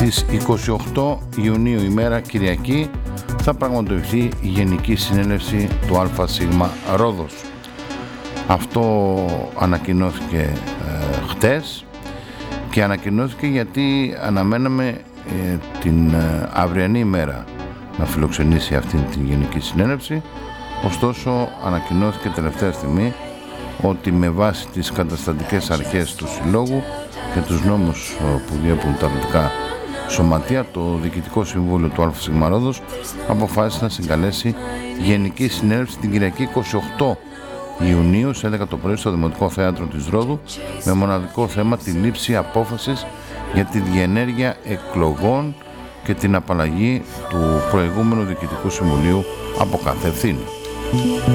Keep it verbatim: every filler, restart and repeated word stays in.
Στις είκοσι οκτώ Ιουνίου, ημέρα Κυριακή, θα πραγματοποιηθεί η Γενική Συνέλευση του ΑΣ Ρόδος. Αυτό ανακοινώθηκε ε, χτες και ανακοινώθηκε γιατί αναμέναμε ε, την ε, αυριανή ημέρα να φιλοξενήσει αυτή την Γενική Συνέλευση. Ωστόσο ανακοινώθηκε τελευταία στιγμή ότι με βάση τις καταστατικές αρχές του Συλλόγου και τους νόμους που διέπουν τα αθλητικά σωματεία, το Διοικητικό Συμβούλιο του ΑΣ Ρόδος αποφάσισε να συγκαλέσει Γενική Συνέλευση την Κυριακή είκοσι οκτώ Ιουνίου σε έντεκα το πρωί στο Δημοτικό Θέατρο της Ρόδου, με μοναδικό θέμα τη λήψη απόφασης για τη διενέργεια εκλογών και την απαλλαγή του προηγούμενου Διοικητικού Συμβουλίου από κάθε ευθύνη.